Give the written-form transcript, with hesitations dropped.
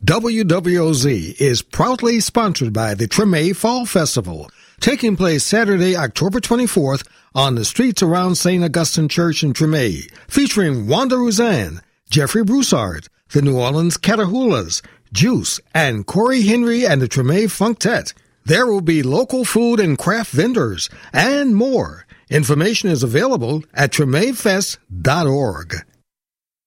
WWOZ is proudly sponsored by the Treme Fall Festival, taking place Saturday, October 24th on the streets around St. Augustine Church in Treme, featuring Wanda Rouzan, Jeffrey Broussard, the New Orleans Catahoulas, Juice, and Corey Henry and the Treme Funktet. There will be local food and craft vendors and more. Information is available at tremefest.org.